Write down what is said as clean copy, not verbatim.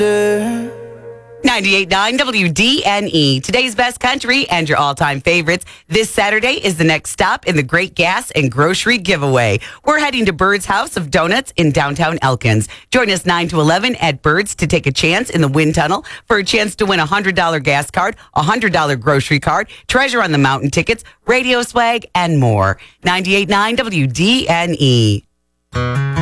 98.9 WDNE, today's best country and your all-time favorites. This Saturday is the next stop in the Great Gas and Grocery Giveaway. We're heading to Bird's House of Donuts in downtown Elkins. Join us 9 to 11 at Bird's to take a chance in the wind tunnel for a chance to win a $100 gas card, a $100 grocery card, Treasure on the Mountain tickets, radio swag, and more. 98.9 WDNE.